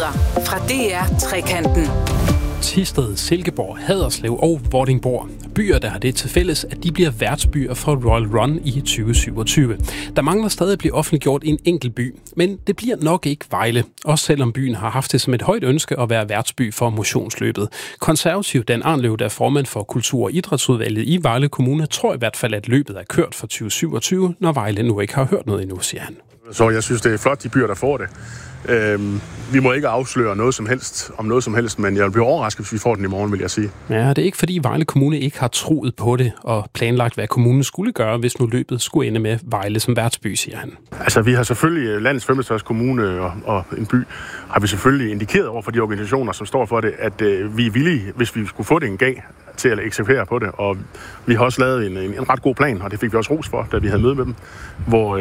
nyheder fra DR Trekanten. Thisted, Silkeborg, Haderslev og Vordingborg. Byer, der har det til fælles, at de bliver værtsbyer for Royal Run i 2027. Der mangler stadig at blive offentliggjort en enkelt by, men det bliver nok ikke Vejle. Også selvom byen har haft det som et højt ønske at være værtsby for motionsløbet. Konservativ Dan Arnløv, der er formand for Kultur- og Idrætsudvalget i Vejle Kommune, tror i hvert fald, at løbet er kørt for 2027, når Vejle nu ikke har hørt noget endnu, siger han. Så jeg synes, det er flot, de byer, der får det. Vi må ikke afsløre noget som helst om noget som helst, men jeg vil blive overrasket, hvis vi får den i morgen, vil jeg sige. Ja, det er ikke fordi Vejle Kommune ikke har troet på det og planlagt, hvad kommunen skulle gøre, hvis nu løbet skulle ende med Vejle som værtsby, siger han. Altså, vi har selvfølgelig landets 5. kommune og en by, har vi selvfølgelig indikeret over for de organisationer, som står for det, at vi er villige, hvis vi skulle få det en gang, til at eksekvere på det, og vi har også lavet en ret god plan, og det fik vi også ros for, da vi havde møde med dem, hvor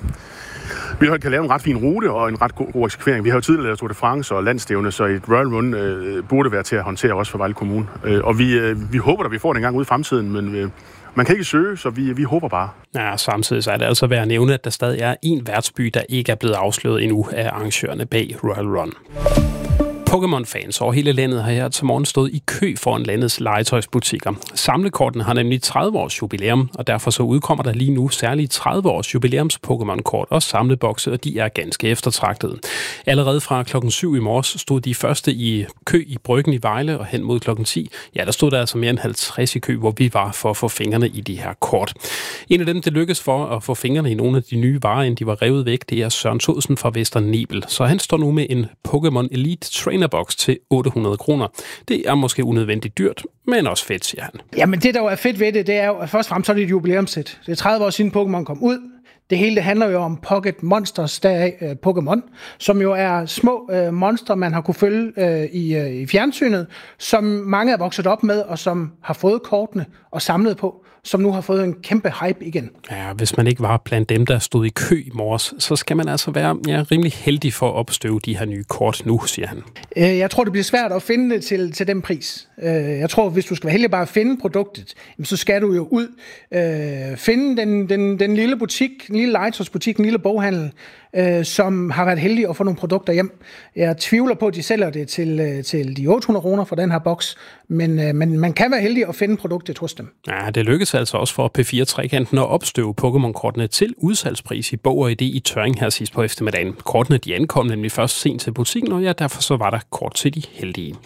vi kan lave en ret fin rute og en ret god eksekvering. Vi har jo tidligere lavet Tour de France og landstævne, så et Royal Run burde være til at håndtere også for Vejle Kommune. Og vi håber, at vi får det en gang ude i fremtiden, men man kan ikke søge, så vi håber bare. Ja, samtidig så er det altså værd at nævne, at der stadig er en værtsby, der ikke er blevet afsløret endnu af arrangørerne bag Royal Run. Pokémon-fans over hele landet har her til morgen stået i kø foran landets legetøjsbutikker. Samlekortene har nemlig 30 års jubilæum, og derfor så udkommer der lige nu særligt 30 års jubilæums Pokémon-kort og samlebokse, og de er ganske eftertragtede. Allerede fra klokken 7 i morges stod de første i kø i Bryggen i Vejle, og hen mod klokken 10, ja, der stod der altså mere end 50 i kø, hvor vi var for at få fingrene i de her kort. En af dem, det lykkedes for at få fingrene i nogle af de nye varer, inden de var revet væk, det er Søren Thodsen fra Vester Nebel. Så han står nu med en Pokémon Elite Trainerbox til 800 kroner. Det er måske unødvendigt dyrt, men også fedt, siger han. Jamen det, der jo er fedt ved det, det er jo, at først og fremmest så er det et jubilæumssæt. Det er 30 år siden Pokémon kom ud. Det hele det handler jo om Pocket Monsters, deraf Pokémon, som jo er små monster, man har kunne følge i fjernsynet, som mange er vokset op med, og som har fået kortene og samlet på, som nu har fået en kæmpe hype igen. Ja, hvis man ikke var blandt dem, der stod i kø i morges, så skal man altså være rimelig heldig for at opstøve de her nye kort nu, siger han. Jeg tror, det bliver svært at finde det til den pris. Jeg tror, hvis du skal være heldig bare at finde produktet, så skal du jo ud, finde den lille butik, en lille legetøjsbutik, en lille boghandel, som har været heldig at få nogle produkter hjem. Jeg tvivler på, at de sælger det til de 800 kroner for den her boks, men man kan være heldig at finde produktet hos dem. Ja, det lykkes altså også for P4-trekanten at opstøve Pokémon-kortene til udsalgspris i Bog & ID i Tørring her sidst på eftermiddagen. Kortene de ankom nemlig først sent til butikken, og ja, derfor så var der kort til de heldige.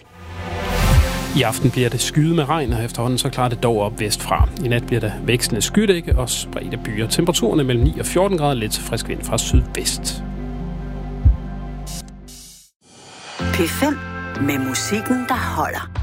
I aften bliver det skyet med regn, og efterhånden så klarer det dog op vestfra. I nat bliver der vekslende skydække og spredte byer. Temperaturerne mellem 9 og 14 grader, lidt til frisk vind fra sydvest. P5 med musikken, der holder.